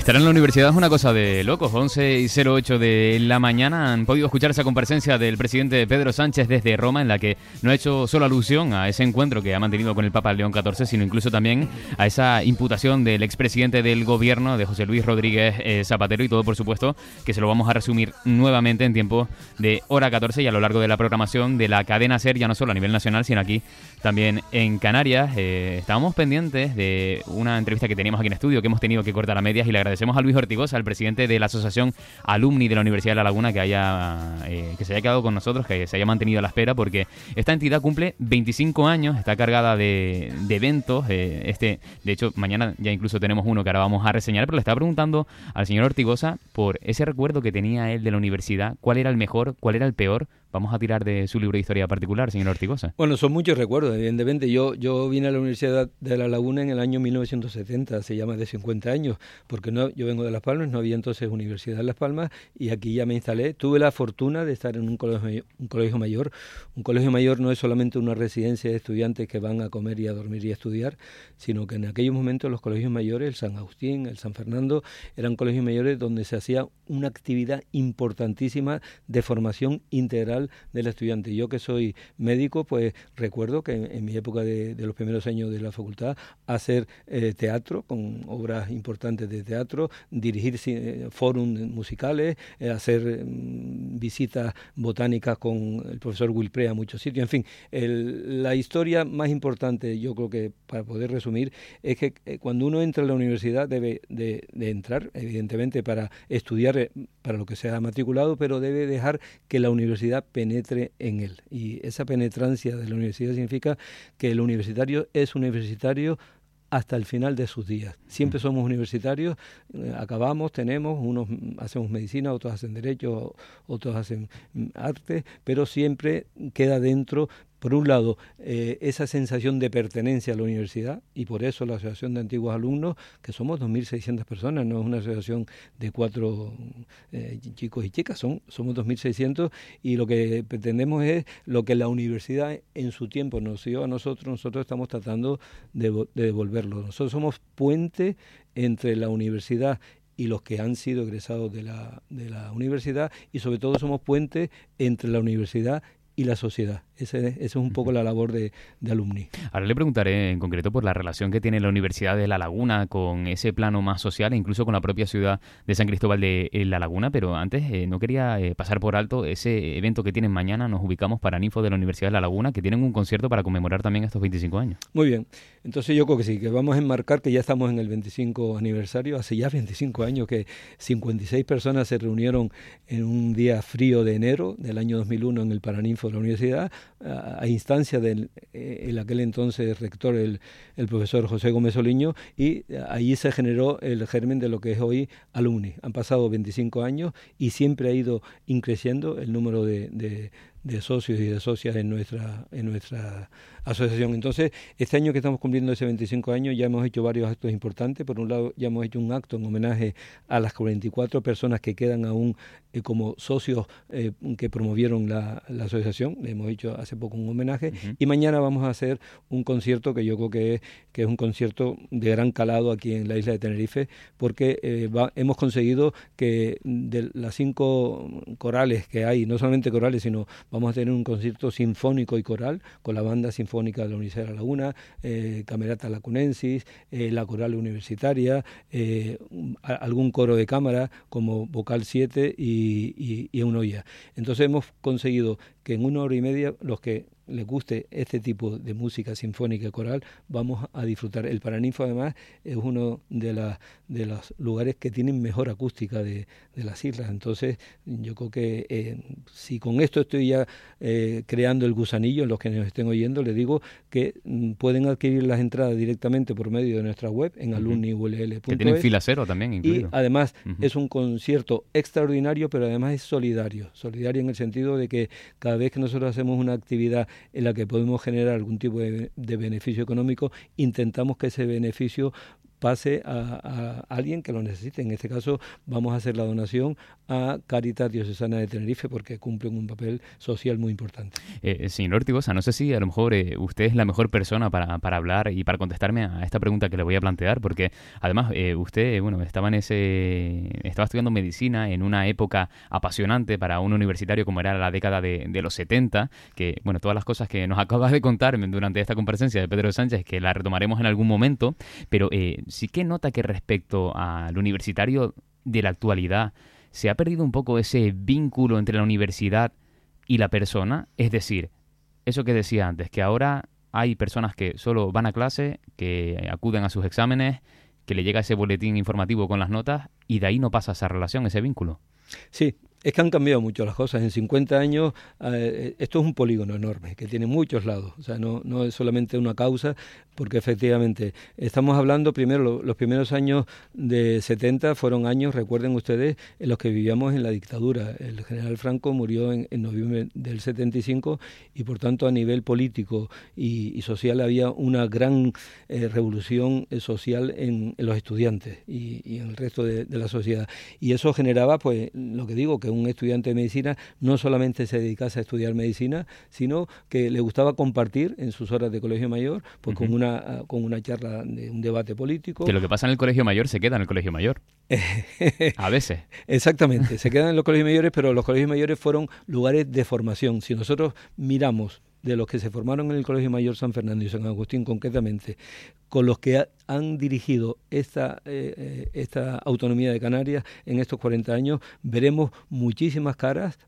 Estar en la universidad es una cosa de locos. 11:08 de la mañana han podido escuchar esa comparecencia del presidente Pedro Sánchez desde Roma, en la que no ha hecho solo alusión a ese encuentro que ha mantenido con el Papa León XIV, sino incluso también a esa imputación del expresidente del gobierno, de José Luis Rodríguez Zapatero, y todo, por supuesto, que se lo vamos a resumir nuevamente en tiempo de hora 14 y a lo largo de la programación de la cadena SER, ya no solo a nivel nacional, sino aquí también en Canarias. Estábamos pendientes de una entrevista que teníamos aquí en estudio, que hemos tenido que cortar a medias, y le agradecemos a Luis Ortigosa, el presidente de la Asociación Alumni de la Universidad de La Laguna, que se haya quedado con nosotros, que se haya mantenido a la espera, porque esta entidad cumple 25 años, está cargada de eventos. De hecho, mañana ya incluso tenemos uno que ahora vamos a reseñar, pero le estaba preguntando al señor Ortigosa por ese recuerdo que tenía él de la universidad, cuál era el mejor, cuál era el peor. Vamos a tirar de su libro de historia particular, señor Ortigosa. Bueno, son muchos recuerdos, evidentemente. Yo vine a la Universidad de La Laguna en el año 1970, hace ya más de 50 años, porque yo vengo de Las Palmas, no había entonces universidad en Las Palmas, y aquí ya me instalé. Tuve la fortuna de estar en un colegio mayor. Un colegio mayor no es solamente una residencia de estudiantes que van a comer y a dormir y a estudiar, sino que en aquellos momentos los colegios mayores, el San Agustín, el San Fernando, eran colegios mayores donde se hacía una actividad importantísima de formación integral del estudiante. Yo, que soy médico, pues recuerdo que en mi época de los primeros años de la facultad, hacer teatro, con obras importantes de teatro, dirigir fórums musicales, hacer visitas botánicas con el profesor Wilpré a muchos sitios. En fin, la historia más importante, yo creo que para poder resumir, es que cuando uno entra a la universidad debe de entrar, evidentemente, para estudiar, para lo que se ha matriculado, pero debe dejar que la universidad penetre en él. Y esa penetrancia de la universidad significa que el universitario es universitario hasta el final de sus días. Siempre somos universitarios, acabamos, unos hacemos medicina, otros hacen derecho, otros hacen arte, pero siempre queda dentro, por un lado, esa sensación de pertenencia a la universidad, y por eso la Asociación de Antiguos Alumnos, que somos 2.600 personas, no es una asociación de 4 chicos y chicas, somos 2.600, y lo que pretendemos es lo que la universidad en su tiempo nos dio a nosotros estamos tratando de devolverlo. Nosotros somos puente entre la universidad y los que han sido egresados de la universidad, y sobre todo somos puente entre la universidad y la sociedad. Esa es un poco la labor de Alumni. Ahora le preguntaré en concreto por la relación que tiene la Universidad de La Laguna con ese plano más social e incluso con la propia ciudad de San Cristóbal de La Laguna, pero antes no quería pasar por alto ese evento que tienen mañana. Nos ubicamos Paraninfo de la Universidad de La Laguna, que tienen un concierto para conmemorar también estos 25 años. Muy bien, entonces yo creo que sí, que vamos a enmarcar que ya estamos en el 25 aniversario. Hace ya 25 años que 56 personas se reunieron en un día frío de enero del año 2001 en el Paraninfo de la universidad, a instancia del aquel entonces rector, el profesor José Gómez Soliño, y allí se generó el germen de lo que es hoy Alumni. Han pasado 25 años y siempre ha ido increciendo el número de socios y de socias en nuestra asociación. Entonces, este año que estamos cumpliendo ese 25 años, ya hemos hecho varios actos importantes. Por un lado, ya hemos hecho un acto en homenaje a las 44 personas que quedan aún como socios que promovieron la asociación. Le hemos hecho hace poco un homenaje. Y mañana vamos a hacer un concierto que yo creo que es un concierto de gran calado aquí en la isla de Tenerife, porque hemos conseguido que de las 5 corales que hay, no solamente corales, sino vamos a tener un concierto sinfónico y coral con la banda sinfónica de la Universidad de La Laguna, Camerata Lacunensis, la coral universitaria, algún coro de cámara como Vocal 7 y Eunoia. Entonces hemos conseguido que en 1 hora y media los que les guste este tipo de música sinfónica y coral, vamos a disfrutar. El Paraninfo, además, es uno de los lugares que tienen mejor acústica de las islas. Entonces, yo creo que si con esto estoy ya creando el gusanillo en los que nos estén oyendo, les digo que pueden adquirir las entradas directamente por medio de nuestra web en alumniull.es. Que tienen fila cero también incluido. Y además es un concierto extraordinario, pero además es solidario. Solidario en el sentido de que cada vez que nosotros hacemos una actividad en la que podemos generar algún tipo de beneficio económico, intentamos que ese beneficio pase a alguien que lo necesite. En este caso vamos a hacer la donación a Cáritas Diocesana de Tenerife porque cumplen un papel social muy importante. Señor Ortigosa, no sé si a lo mejor usted es la mejor persona para hablar y para contestarme a esta pregunta que le voy a plantear, porque además usted, bueno, estaba estudiando medicina en una época apasionante para un universitario como era la década de los 70, que, bueno, todas las cosas que nos acabas de contar durante esta comparecencia de Pedro Sánchez, que la retomaremos en algún momento, pero sí que nota que respecto al universitario de la actualidad se ha perdido un poco ese vínculo entre la universidad y la persona, es decir, eso que decía antes, que ahora hay personas que solo van a clase, que acuden a sus exámenes, que le llega ese boletín informativo con las notas y de ahí no pasa esa relación, ese vínculo. Sí, es que han cambiado mucho las cosas. En 50 años esto es un polígono enorme que tiene muchos lados. O sea, no es solamente una causa, porque efectivamente estamos hablando primero, los primeros años de 70 fueron años, recuerden ustedes, en los que vivíamos en la dictadura. El general Franco murió en noviembre del 75 y por tanto a nivel político y social había una gran revolución social en los estudiantes y en el resto de la sociedad. Y eso generaba, pues, lo que digo, que un estudiante de medicina no solamente se dedicase a estudiar medicina, sino que le gustaba compartir en sus horas de colegio mayor, pues con una charla, de un debate político. Que lo que pasa en el colegio mayor se queda en el colegio mayor. A veces. Exactamente, se quedan en los colegios mayores, pero los colegios mayores fueron lugares de formación. Si nosotros miramos de los que se formaron en el Colegio Mayor San Fernando y San Agustín concretamente, con los que han dirigido esta autonomía de Canarias en estos 40 años, veremos muchísimas caras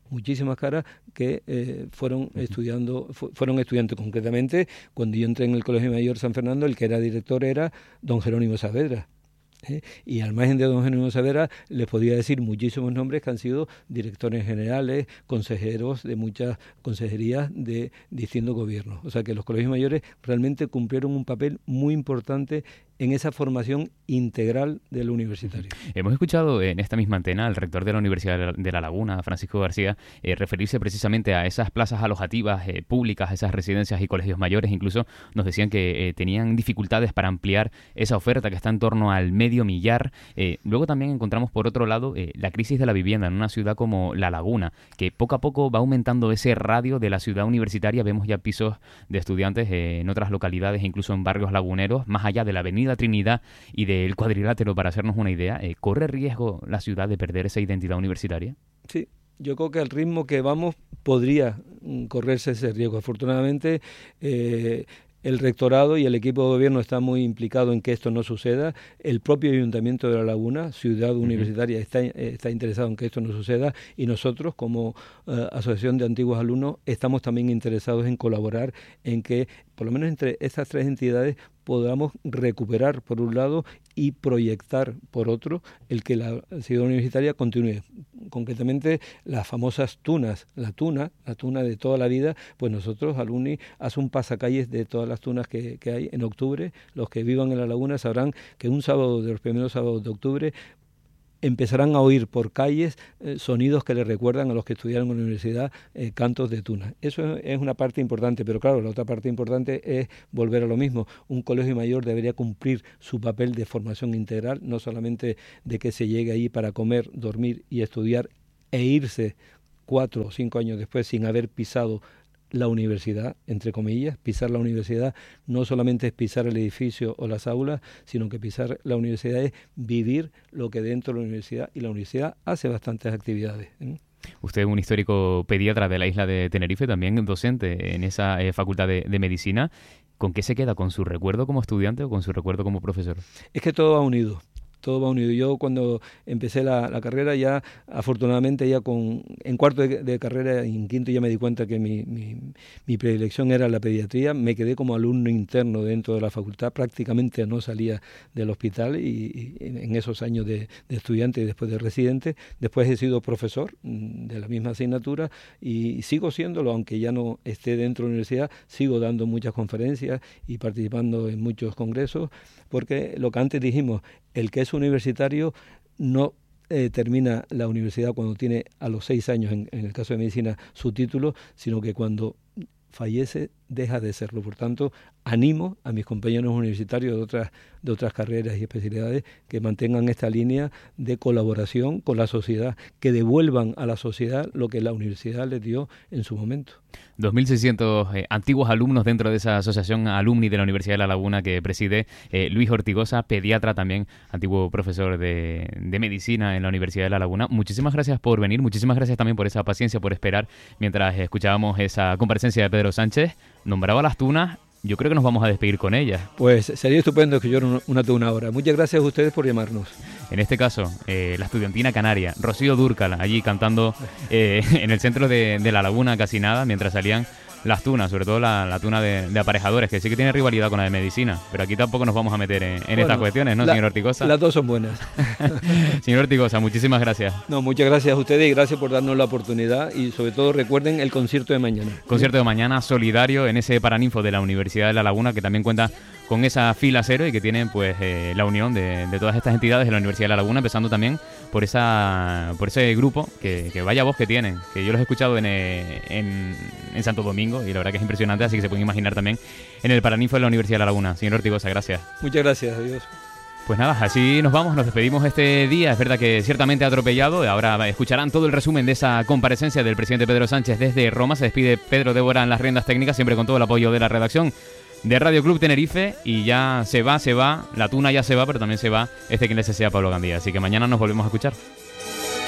que fueron estudiantes. Concretamente, cuando yo entré en el Colegio Mayor San Fernando, el que era director era don Jerónimo Saavedra. Y al margen de don Jerónimo Saavedra les podía decir muchísimos nombres que han sido directores generales, consejeros de muchas consejerías de distintos gobiernos. O sea que los colegios mayores realmente cumplieron un papel muy importante en esa formación integral del universitario. Hemos escuchado en esta misma antena al rector de la Universidad de La Laguna, Francisco García, referirse precisamente a esas plazas alojativas públicas, esas residencias y colegios mayores. Incluso nos decían que tenían dificultades para ampliar esa oferta que está en torno al 500 millar. Luego también encontramos por otro lado la crisis de la vivienda en una ciudad como La Laguna, que poco a poco va aumentando ese radio de la ciudad universitaria. Vemos ya pisos de estudiantes en otras localidades, incluso en barrios laguneros, más allá de la avenida Trinidad y del Cuadrilátero, para hacernos una idea. ¿Corre riesgo la ciudad de perder esa identidad universitaria? Sí, yo creo que al ritmo que vamos podría correrse ese riesgo. Afortunadamente, el rectorado y el equipo de gobierno está muy implicado en que esto no suceda. El propio Ayuntamiento de La Laguna, ciudad universitaria, está interesado en que esto no suceda, y nosotros, como Asociación de Antiguos Alumnos, estamos también interesados en colaborar en que, por lo menos entre estas tres entidades, podamos recuperar por un lado y proyectar por otro el que la ciudad universitaria continúe. Concretamente las famosas tunas, la tuna de toda la vida, pues nosotros, Alumni, hace un pasacalles de todas las tunas que hay en octubre. Los que vivan en La Laguna sabrán que un sábado de los primeros sábados de octubre empezarán a oír por calles sonidos que les recuerdan a los que estudiaron en la universidad cantos de tuna. Eso es una parte importante, pero claro, la otra parte importante es volver a lo mismo. Un colegio mayor debería cumplir su papel de formación integral, no solamente de que se llegue ahí para comer, dormir y estudiar e irse 4 o 5 años después sin haber pisado la universidad, entre comillas. Pisar la universidad no solamente es pisar el edificio o las aulas, sino que pisar la universidad es vivir lo que dentro de la universidad, y la universidad hace bastantes actividades. Usted es un histórico pediatra de la isla de Tenerife, también docente en esa facultad de medicina. ¿Con qué se queda? ¿Con su recuerdo como estudiante o con su recuerdo como profesor? Es que todo va unido. Todo va unido. Yo cuando empecé la carrera, ya afortunadamente ya en cuarto de carrera y en quinto ya me di cuenta que mi predilección era la pediatría. Me quedé como alumno interno dentro de la facultad, prácticamente no salía del hospital, y en esos años de estudiante y después de residente. Después he sido profesor de la misma asignatura y sigo siéndolo, aunque ya no esté dentro de la universidad. Sigo dando muchas conferencias y participando en muchos congresos, porque lo que antes dijimos, el que es universitario no termina la universidad cuando tiene a los 6 años, en el caso de medicina, su título, sino que cuando fallece deja de serlo. Por tanto, animo a mis compañeros universitarios de otras carreras y especialidades que mantengan esta línea de colaboración con la sociedad, que devuelvan a la sociedad lo que la universidad les dio en su momento. 2.600 antiguos alumnos dentro de esa asociación alumni de la Universidad de La Laguna que preside Luis Ortigosa, pediatra también, antiguo profesor de medicina en la Universidad de La Laguna. Muchísimas gracias por venir, muchísimas gracias también por esa paciencia, por esperar mientras escuchábamos esa comparecencia de Pedro Sánchez. Nombraba las tunas. Yo creo que nos vamos a despedir con ellas. Pues sería estupendo que yo una tuna ahora. Muchas gracias a ustedes por llamarnos. En este caso, la estudiantina canaria, Rocío Dúrcal, allí cantando en el centro de La Laguna, casi nada, mientras salían las tunas, sobre todo la tuna de aparejadores, que sí que tiene rivalidad con la de medicina, pero aquí tampoco nos vamos a meter en estas cuestiones, ¿no, señor Ortigosa? Las dos son buenas. Señor Ortigosa, muchísimas gracias. No, muchas gracias a ustedes y gracias por darnos la oportunidad y sobre todo recuerden el concierto de mañana. Concierto de mañana solidario en ese Paraninfo de la Universidad de La Laguna, que también cuenta con esa fila cero y que tienen pues la unión de todas estas entidades de la Universidad de La Laguna, empezando también por ese grupo que vaya voz que tienen, que yo los he escuchado en Santo Domingo y la verdad que es impresionante, así que se pueden imaginar también en el Paraninfo de la Universidad de La Laguna. Señor Ortigosa, gracias. Muchas gracias, adiós. Pues nada, así nos vamos, nos despedimos este día. Es verdad que ciertamente atropellado. Ahora escucharán todo el resumen de esa comparecencia del presidente Pedro Sánchez desde Roma. Se despide Pedro Débora en las riendas técnicas, siempre con todo el apoyo de la redacción de Radio Club Tenerife. Y ya se va, la tuna ya se va, pero también se va quien les desea Pablo Gandía. Así que mañana nos volvemos a escuchar.